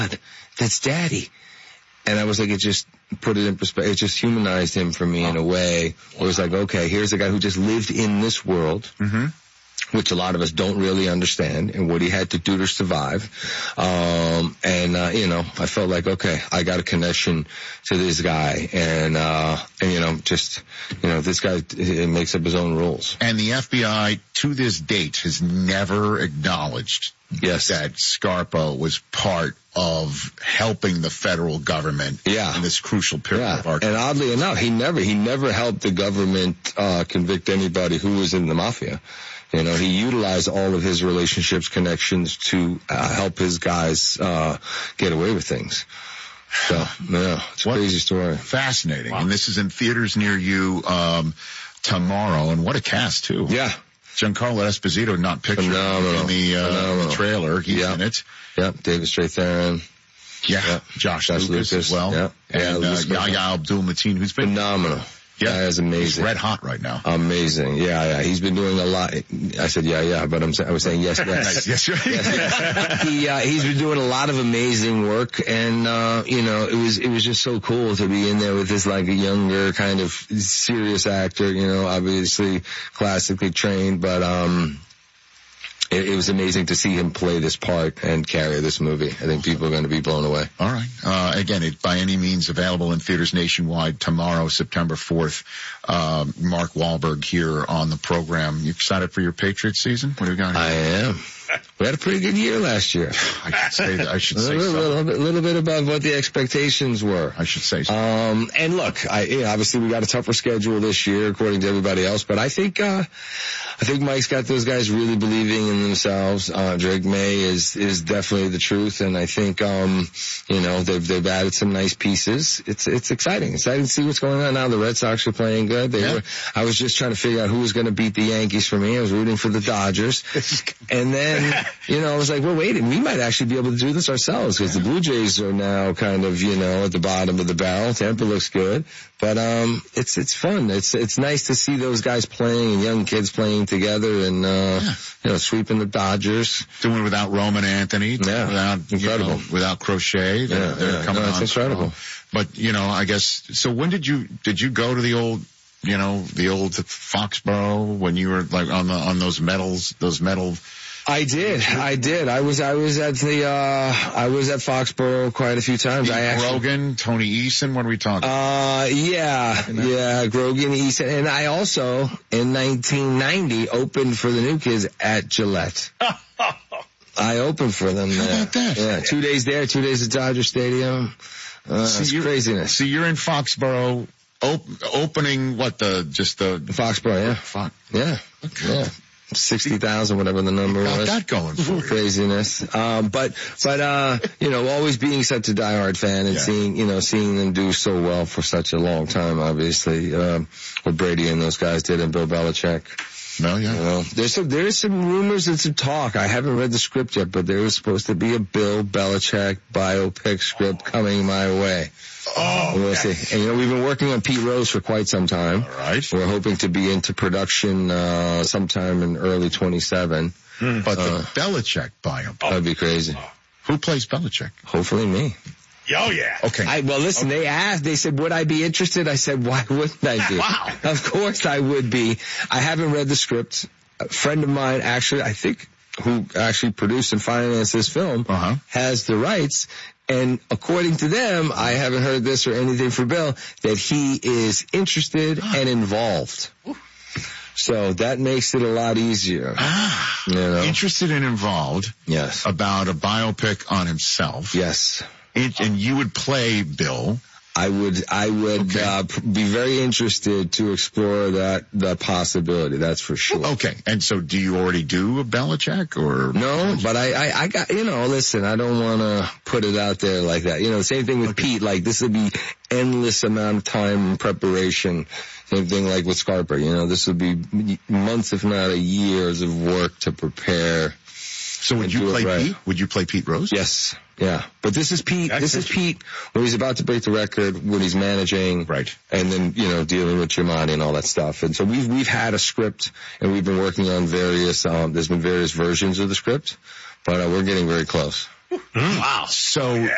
that's Daddy. And I was like, it just put it in perspective. It just humanized him for me in a way where it was like, okay, here's a guy who just lived in this world, which a lot of us don't really understand, and what he had to do to survive. I felt like, okay, I got a connection to this guy, and this guy makes up his own rules. And the FBI, to this date, has never acknowledged that Scarpa was part of helping the federal government in this crucial period of our country. And oddly enough, he never helped the government convict anybody who was in the mafia. You know, he utilized all of his relationships, connections to help his guys get away with things. So, it's a crazy story. Fascinating. Wow. And this is in theaters near you tomorrow. And what a cast, too. Yeah. Giancarlo Esposito, not pictured in the trailer. He's in it. Yep. David Strathairn. Yeah. Josh Lucas as well. Yep. And Yahya Abdul-Mateen, who's been phenomenal. Yeah, that is amazing. He's red hot right now. Amazing. Yeah. He's been doing a lot. I said but I was saying yes. Yes. He's been doing a lot of amazing work, and it was just so cool to be in there with this like a younger kind of serious actor. Obviously classically trained, but it was amazing to see him play this part and carry this movie. I think people are going to be blown away. All right. Again, it by any means available in theaters nationwide tomorrow, September 4th. Mark Wahlberg here on the program. You excited for your Patriots season? What do we got here? I am. We had a pretty good year last year. I should say so. A little bit above what the expectations were. I should say so. And look, obviously we got a tougher schedule this year according to everybody else, but I think Mike's got those guys really believing in themselves. Drake May is definitely the truth, and I think, they've added some nice pieces. It's exciting. Exciting to see what's going on now. The Red Sox are playing good. I was just trying to figure out who was going to beat the Yankees for me. I was rooting for the Dodgers. And then, I was like, well, wait, we might actually be able to do this ourselves because the Blue Jays are now kind of, at the bottom of the barrel. Tampa looks good, but, it's fun. It's nice to see those guys playing and young kids playing together and, sweeping the Dodgers. Doing it without Roman Anthony. Yeah. Incredible. Without Crochet. They're coming on. It's incredible. But, I guess, so when did you go to the old Foxborough when you were like on those metal? I did. I was at Foxborough quite a few times. Grogan, Tony Eason, what are we talking? Grogan, Eason, and I also in 1990 opened for the New Kids at Gillette. I opened for them there. How about that? Yeah, 2 days there, 2 days at Dodger Stadium. It's craziness. So you're in Foxborough. Opening the Foxborough, yeah. Okay. Yeah. 60,000, whatever the number was. Got that going for you. Craziness. But always being such a diehard fan and seeing them do so well for such a long time, obviously, what Brady and those guys did and Bill Belichick. No, yeah. There's some rumors and some talk. I haven't read the script yet, but there was supposed to be a Bill Belichick biopic script coming my way. Oh, we'll see. And we've been working on Pete Rose for quite some time. All right. We're hoping to be into production sometime in early 27. But the Belichick biopic. That'd be crazy. Who plays Belichick? Hopefully me. Oh, yeah. Okay. Listen, they asked, they said, would I be interested? I said, why wouldn't I be? Wow. Of course I would be. I haven't read the script. A friend of mine, actually, I think, who actually produced and financed this film, has the rights. And according to them, I haven't heard this or anything from Bill, that he is interested and involved. So that makes it a lot easier. Interested and involved. Yes. About a biopic on himself. Yes. And you would play Bill. I would be very interested to explore the possibility. That's for sure. Okay. And so do you already do a Belichick or? No, but I got, listen, I don't want to put it out there like that. Same thing with Pete, like this would be endless amount of time and preparation. Same thing like with Scarpa, this would be months, if not years of work to prepare. So would you play Pete? Would you play Pete Rose? Yes. Yeah. But this is Pete. This is Pete when he's about to break the record, when he's managing. Right. And then, dealing with Giamatti and all that stuff. And so we've had a script and we've been working on various, there's been various versions of the script, but we're getting very close. Wow. So